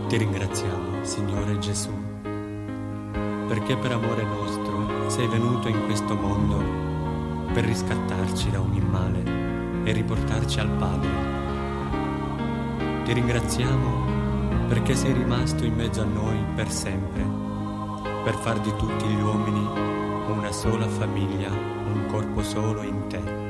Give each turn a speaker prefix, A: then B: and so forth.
A: Ti ringraziamo, Signore Gesù, perché per amore nostro sei venuto in questo mondo per riscattarci da ogni male e riportarci al Padre. Ti ringraziamo perché sei rimasto in mezzo a noi per sempre, per far di tutti gli uomini una sola famiglia, un corpo solo in te.